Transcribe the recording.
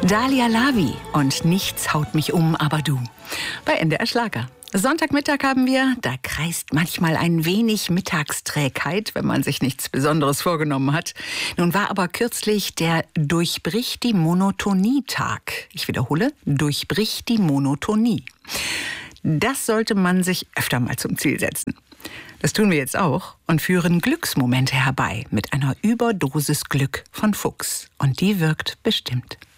Dalia Lavi und Nichts haut mich um, aber du. Bei NDR Schlager. Sonntagmittag haben wir, da kreist manchmal ein wenig Mittagsträgheit, wenn man sich nichts Besonderes vorgenommen hat. Nun war aber kürzlich der Durchbrich die Monotonie-Tag. Ich wiederhole, Durchbrich die Monotonie. Das sollte man sich öfter mal zum Ziel setzen. Das tun wir jetzt auch und führen Glücksmomente herbei mit einer Überdosis Glück von Fuchs. Und die wirkt bestimmt.